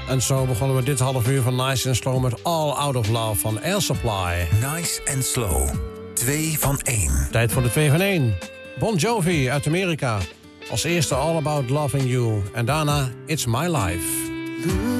En zo begonnen we dit half uur van Nice and Slow met All Out of Love van Air Supply. Nice and Slow. 2 van 1. Tijd voor de 2 van 1. Bon Jovi uit Amerika. Als eerste All About Loving You. En daarna It's My Life.